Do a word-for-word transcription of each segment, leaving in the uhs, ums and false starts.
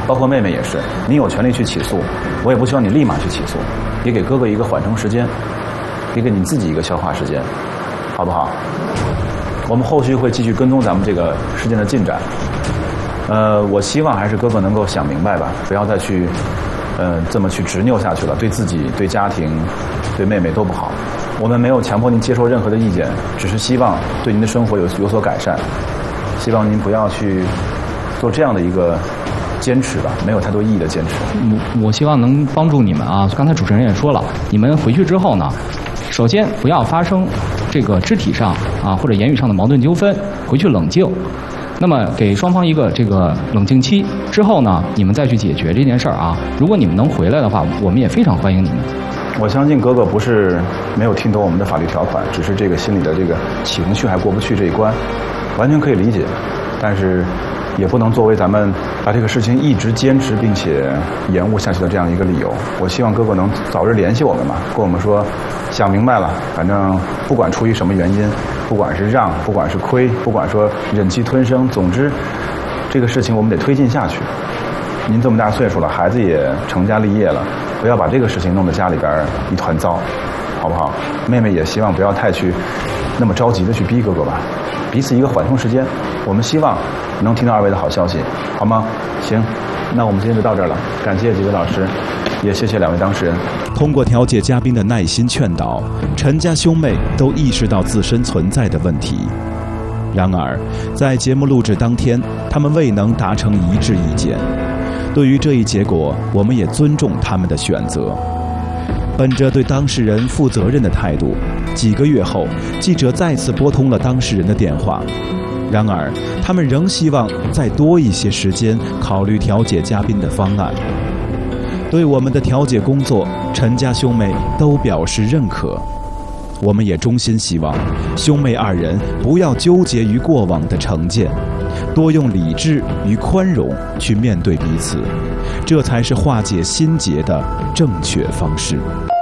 包括妹妹也是，你有权利去起诉，我也不希望你立马去起诉，也给哥哥一个缓冲时间，也给你自己一个消化时间，好不好？我们后续会继续跟踪咱们这个事件的进展。呃，我希望还是哥哥能够想明白吧，不要再去，呃，这么去执拗下去了，对自己、对家庭、对妹妹都不好。我们没有强迫您接受任何的意见，只是希望对您的生活有有所改善。希望您不要去做这样的一个坚持吧，没有太多意义的坚持。 我我希望能帮助你们啊。刚才主持人也说了，你们回去之后呢，首先不要发生这个肢体上啊或者言语上的矛盾纠纷，回去冷静。那么给双方一个这个冷静期之后呢，你们再去解决这件事儿啊。如果你们能回来的话，我们也非常欢迎你们。 我相信哥哥不是没有听懂我们的法律条款，只是这个心里的这个情绪还过不去这一关，完全可以理解。但是也不能作为咱们把这个事情一直坚持并且延误下去的这样一个理由。我希望哥哥能早日联系我们嘛，跟我们说想明白了，反正不管出于什么原因，不管是让，不管是亏，不管说忍气吞声，总之这个事情我们得推进下去。您这么大岁数了，孩子也成家立业了，不要把这个事情弄得家里边一团糟，好不好？妹妹也希望不要太去那么着急的去逼哥哥吧，彼此一个缓冲时间。我们希望能听到二位的好消息，好吗？行，那我们今天就到这儿了，感谢几位老师，也谢谢两位当事人。 通过调解嘉宾的耐心劝导，陈家兄妹都意识到自身存在的问题。然而，在节目录制当天，他们未能达成一致意见。对于这一结果，我们也尊重他们的选择。本着对当事人负责任的态度，几个月后，记者再次拨通了当事人的电话。然而，他们仍希望再多一些时间考虑调解嘉宾的方案。对我们的调解工作，陈家兄妹都表示认可。我们也衷心希望兄妹二人不要纠结于过往的成见，多用理智与宽容去面对彼此，这才是化解心结的正确方式。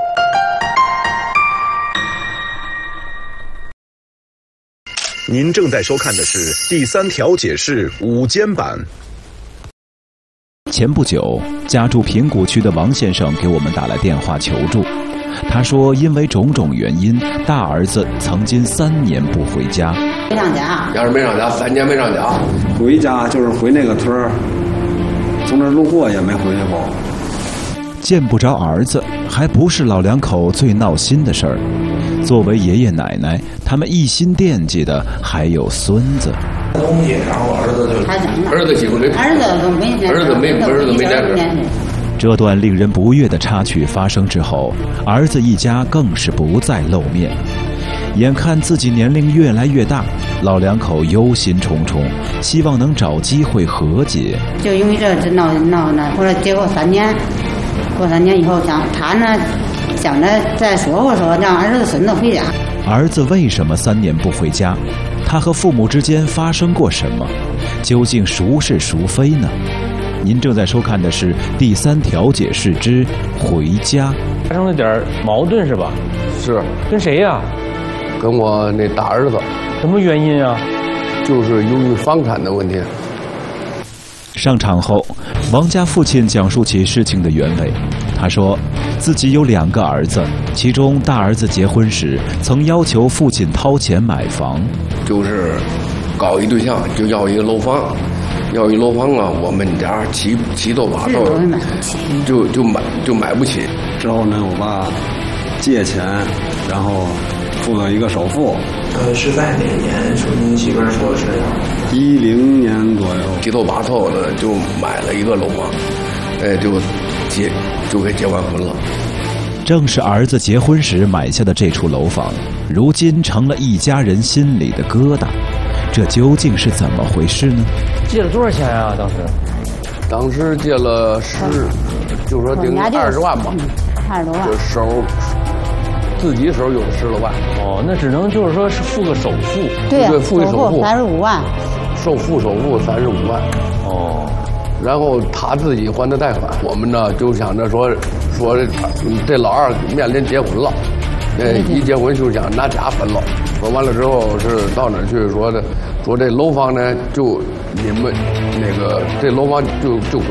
您正在收看的是第三调解室午间版。 前不久，家住平谷区的王先生给我们打来电话求助。他说，因为种种原因，大儿子曾经三年不回家。 没上家， 要是没上家，三年没上家。 回家就是回那个村儿，从那儿路过也没回去过。 见不着儿子，还不是老两口最闹心的事儿。作为爷爷奶奶，他们一心惦记的还有孙子。 东西，然后儿子就儿子媳妇没儿子都没儿子没儿子没家事。 这段令人不悦的插曲发生之后，儿子一家更是不再露面。眼看自己年龄越来越大，老两口忧心忡忡，希望能找机会和解。 就因为这这闹闹呢，后来结果三年，过三年以后想他呢，想着再说说说让儿子孙子回家。 儿子为什么三年不回家？他和父母之间发生过什么？究竟孰是孰非呢？您正在收看的是第三调解室之回家。 发生了点矛盾是吧？ 是。 跟谁呀、啊？ 跟我那大儿子。 什么原因啊？ 就是由于房产的问题。 上场后，王家父亲讲述起事情的原委。他说，自己有两个儿子，其中大儿子结婚时曾要求父亲掏钱买房， 就是搞一对象就要一个楼房。要一楼房啊，我们家七七头八头，就就买就买不起。 之后呢，我爸借钱，然后付了一个首付。 呃，是在哪年？说您媳妇儿说是一零年左右， 七头八头的就买了一个楼房，哎，就结就给结完婚了。 正是儿子结婚时买下的这处楼房，如今成了一家人心里的疙瘩。这究竟是怎么回事呢？ 借了多少钱啊？当时， 当时借了十，就是说顶二十万吧， 二十多万。 就手自己手有十多万。 哦，那只能就是说是付个首付。 对、啊， 对，付个首付三十五万。 首付首付三十五万。 哦， 然后他自己还的贷款，我们呢就想着说说这老二面临结婚了，呃，一结婚就想拿家分了。说完了之后是到哪儿去说的？说这楼房呢，就你们那个这楼房就就归